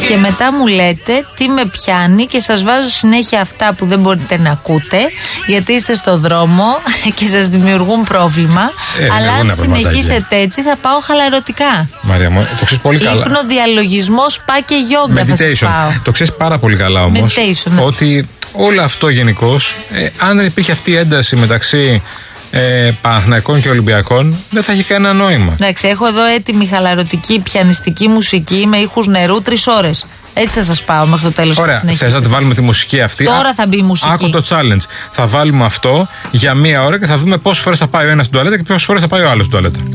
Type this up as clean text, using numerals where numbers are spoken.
Και μετά μου λέτε τι με πιάνει και σας βάζω συνέχεια αυτά που δεν μπορείτε να ακούτε, γιατί είστε στο δρόμο και σας δημιουργούν πρόβλημα. Αλλά αν συνεχίσετε έτσι θα πάω χαλαρωτικά. Μαρία μου, το ξέρεις πολύ καλά. Ύπνο, διαλογισμό, σπα και γιόγκα θα σας πάω. Το ξέρεις πάρα πολύ καλά όμως. Ναι. Ότι όλο αυτό γενικώς, αν δεν υπήρχε αυτή η ένταση μεταξύ Παναθηναϊκών και Ολυμπιακών, δεν θα έχει κανένα νόημα. Εντάξει, έχω εδώ έτοιμη χαλαρωτική πιανιστική μουσική με ήχους νερού 3 ώρες. Έτσι θα σας πάω μέχρι το τέλος. Ωραία, θες να τη βάλουμε τη μουσική αυτή? Τώρα θα μπει η μουσική. Άκου το challenge. Θα βάλουμε αυτό για 1 ώρα και θα δούμε πόσες φορές θα πάει ο ένας στην τουαλέτα και πόσες φορές θα πάει ο άλλος στην τουαλέτα.